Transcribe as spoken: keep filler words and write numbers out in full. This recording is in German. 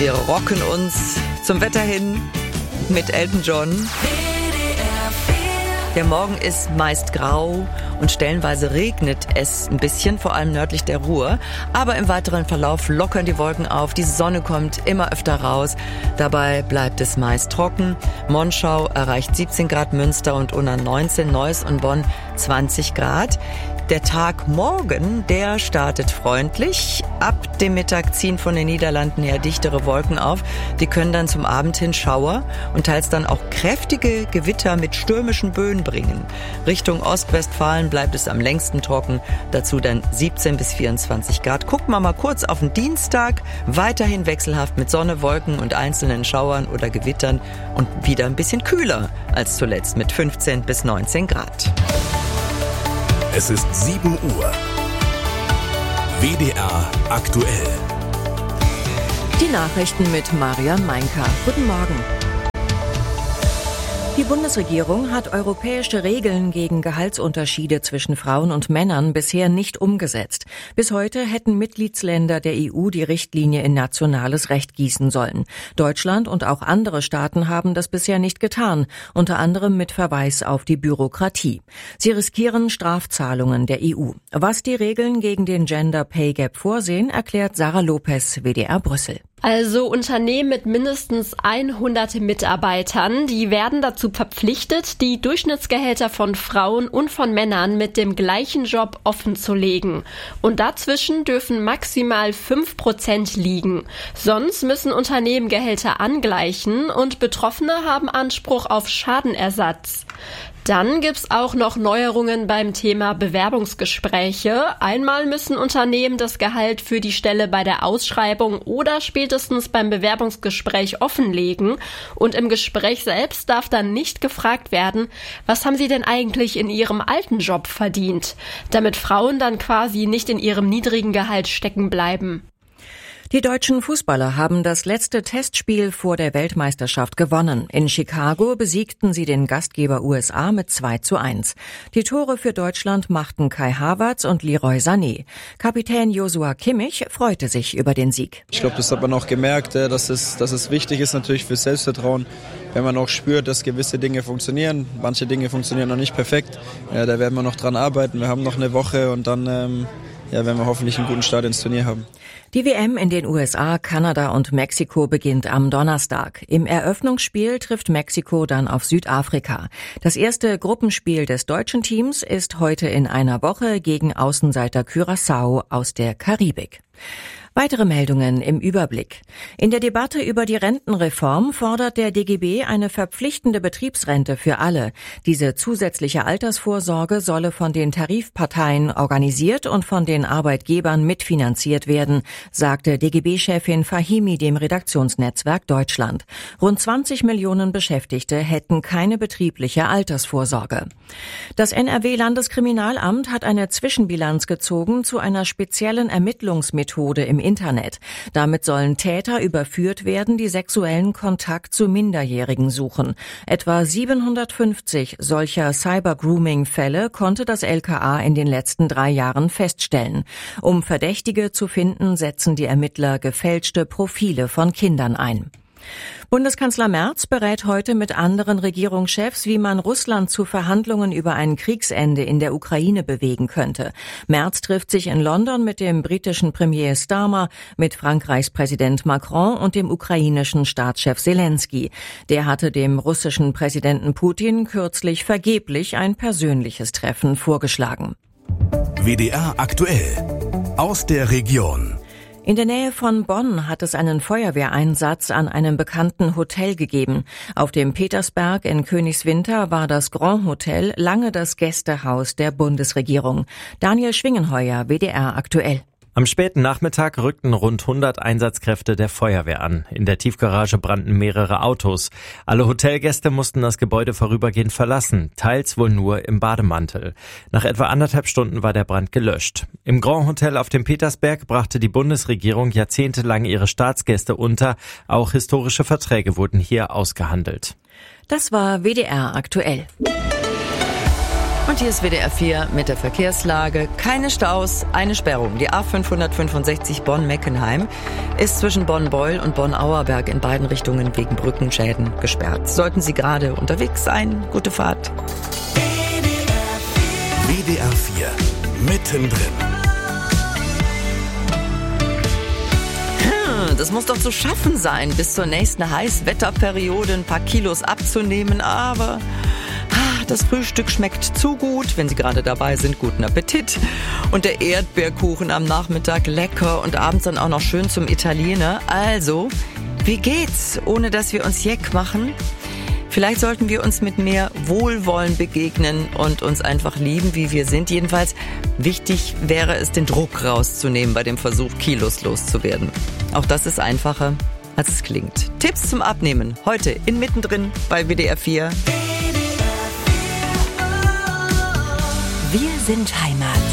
Wir rocken uns zum Wetter hin mit Elton John. Der Morgen ist meist grau und stellenweise regnet es ein bisschen, vor allem nördlich der Ruhr. Aber im weiteren Verlauf lockern die Wolken auf, die Sonne kommt immer öfter raus. Dabei bleibt es meist trocken. Monschau erreicht siebzehn Grad, Münster und Unna neunzehn, Neuss und Bonn zwanzig Grad. Der Tag morgen, der startet freundlich. Ab dem Mittag ziehen von den Niederlanden her dichtere Wolken auf. Die können dann zum Abend hin Schauer und teils dann auch kräftige Gewitter mit stürmischen Böen bringen. Richtung Ostwestfalen bleibt es am längsten trocken. Dazu dann siebzehn bis vierundzwanzig Grad. Gucken wir mal kurz auf den Dienstag. Weiterhin wechselhaft mit Sonne, Wolken und einzelnen Schauern oder Gewittern. Und wieder ein bisschen kühler als zuletzt mit fünfzehn bis neunzehn Grad. Es ist sieben Uhr. W D R aktuell. Die Nachrichten mit Marion Meinker. Guten Morgen. Die Bundesregierung hat europäische Regeln gegen Gehaltsunterschiede zwischen Frauen und Männern bisher nicht umgesetzt. Bis heute hätten Mitgliedsländer der E U die Richtlinie in nationales Recht gießen sollen. Deutschland und auch andere Staaten haben das bisher nicht getan, unter anderem mit Verweis auf die Bürokratie. Sie riskieren Strafzahlungen der E U. Was die Regeln gegen den Gender Pay Gap vorsehen, erklärt Sarah Lopez, W D R Brüssel. Also Unternehmen mit mindestens hundert Mitarbeitern, die werden dazu verpflichtet, die Durchschnittsgehälter von Frauen und von Männern mit dem gleichen Job offenzulegen. Und dazwischen dürfen maximal fünf Prozent liegen. Sonst müssen Unternehmen Gehälter angleichen und Betroffene haben Anspruch auf Schadenersatz. Dann gibt's auch noch Neuerungen beim Thema Bewerbungsgespräche. Einmal müssen Unternehmen das Gehalt für die Stelle bei der Ausschreibung oder spätestens beim Bewerbungsgespräch offenlegen. Und im Gespräch selbst darf dann nicht gefragt werden, was haben Sie denn eigentlich in Ihrem alten Job verdient? Damit Frauen dann quasi nicht in ihrem niedrigen Gehalt stecken bleiben. Die deutschen Fußballer haben das letzte Testspiel vor der Weltmeisterschaft gewonnen. In Chicago besiegten sie den Gastgeber U S A mit zwei zu eins. Die Tore für Deutschland machten Kai Havertz und Leroy Sané. Kapitän Joshua Kimmich freute sich über den Sieg. Ich glaube, das hat man auch gemerkt, dass es, dass es wichtig ist natürlich für Selbstvertrauen, wenn man auch spürt, dass gewisse Dinge funktionieren. Manche Dinge funktionieren noch nicht perfekt. Ja, da werden wir noch dran arbeiten. Wir haben noch eine Woche und dann ähm, ja, werden wir hoffentlich einen guten Start ins Turnier haben. Die W M in den U S A, Kanada und Mexiko beginnt am Donnerstag. Im Eröffnungsspiel trifft Mexiko dann auf Südafrika. Das erste Gruppenspiel des deutschen Teams ist heute in einer Woche gegen Außenseiter Curaçao aus der Karibik. Weitere Meldungen im Überblick. In der Debatte über die Rentenreform fordert der D G B eine verpflichtende Betriebsrente für alle. Diese zusätzliche Altersvorsorge solle von den Tarifparteien organisiert und von den Arbeitgebern mitfinanziert werden, sagte D G B-Chefin Fahimi dem Redaktionsnetzwerk Deutschland. Rund zwanzig Millionen Beschäftigte hätten keine betriebliche Altersvorsorge. Das N R W-Landeskriminalamt hat eine Zwischenbilanz gezogen zu einer speziellen Ermittlungsmethode im Internet. Damit sollen Täter überführt werden, die sexuellen Kontakt zu Minderjährigen suchen. Etwa siebenhundertfünfzig solcher Cyber-Grooming-Fälle konnte das L K A in den letzten drei Jahren feststellen. Um Verdächtige zu finden, setzen die Ermittler gefälschte Profile von Kindern ein. Bundeskanzler Merz berät heute mit anderen Regierungschefs, wie man Russland zu Verhandlungen über ein Kriegsende in der Ukraine bewegen könnte. Merz trifft sich in London mit dem britischen Premier Starmer, mit Frankreichs Präsident Macron und dem ukrainischen Staatschef Zelensky. Der hatte dem russischen Präsidenten Putin kürzlich vergeblich ein persönliches Treffen vorgeschlagen. W D R aktuell aus der Region. In der Nähe von Bonn hat es einen Feuerwehreinsatz an einem bekannten Hotel gegeben. Auf dem Petersberg in Königswinter war das Grand Hotel lange das Gästehaus der Bundesregierung. Daniel Schwingenheuer, W D R aktuell. Am späten Nachmittag rückten rund hundert Einsatzkräfte der Feuerwehr an. In der Tiefgarage brannten mehrere Autos. Alle Hotelgäste mussten das Gebäude vorübergehend verlassen, teils wohl nur im Bademantel. Nach etwa anderthalb Stunden war der Brand gelöscht. Im Grand Hotel auf dem Petersberg brachte die Bundesregierung jahrzehntelang ihre Staatsgäste unter. Auch historische Verträge wurden hier ausgehandelt. Das war W D R aktuell. Und hier ist W D R vier mit der Verkehrslage. Keine Staus, eine Sperrung. Die A fünfhundertfünfundsechzig Bonn-Meckenheim ist zwischen Bonn-Beul und Bonn-Auerberg in beiden Richtungen wegen Brückenschäden gesperrt. Sollten Sie gerade unterwegs sein, gute Fahrt. W D R vier mittendrin. Das muss doch zu schaffen sein, bis zur nächsten Heißwetterperiode ein paar Kilos abzunehmen, aber das Frühstück schmeckt zu gut, wenn Sie gerade dabei sind, guten Appetit. Und der Erdbeerkuchen am Nachmittag lecker und abends dann auch noch schön zum Italiener. Also, wie geht's, ohne dass wir uns jeck machen? Vielleicht sollten wir uns mit mehr Wohlwollen begegnen und uns einfach lieben, wie wir sind. Jedenfalls wichtig wäre es, den Druck rauszunehmen bei dem Versuch, Kilos loszuwerden. Auch das ist einfacher, als es klingt. Tipps zum Abnehmen heute in Mittendrin bei W D R vier. Wir sind Heimat.